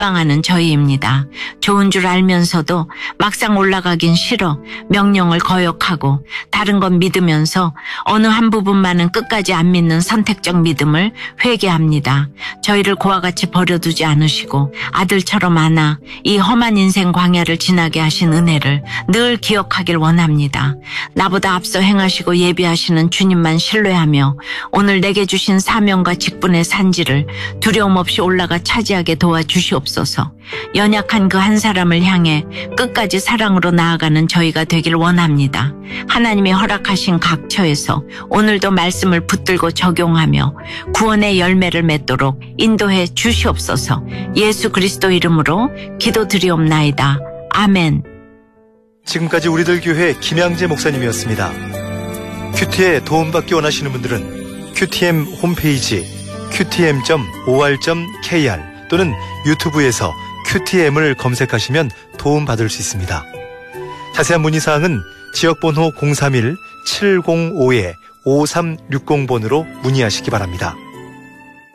몰빵하는 저희입니다. 좋은 줄 알면서도 막상 올라가긴 싫어 명령을 거역하고 다른 건 믿으면서 어느 한 부분만은 끝까지 안 믿는 선택적 믿음을 회개합니다. 저희를 고와 같이 버려두지 않으시고 아들처럼 안아 이 험한 인생 광야를 지나게 하신 은혜를 늘 기억하길 원합니다. 나보다 앞서 행하시고 예비하시는 주님만 신뢰하며 오늘 내게 주신 사명과 직분의 산지를 두려움 없이 올라가 차지하게 도와주시옵소서. 연약한 그 한 사람을 향해 끝까지 사랑으로 나아가는 저희가 되길 원합니다. 하나님이 허락하신 각처에서 오늘도 말씀을 붙들고 적용하며 구원의 열매를 맺도록 인도해 주시옵소서. 예수 그리스도 이름으로 기도드리옵나이다. 아멘. 지금까지 우리들 교회 김양재 목사님이었습니다. 큐티에 도움받기 원하시는 분들은 큐티엠 홈페이지 qtm.or.kr 또는 유튜브에서 큐티엠을 검색하시면 도움받을 수 있습니다. 자세한 문의사항은 지역번호 031-705-5360번으로 문의하시기 바랍니다.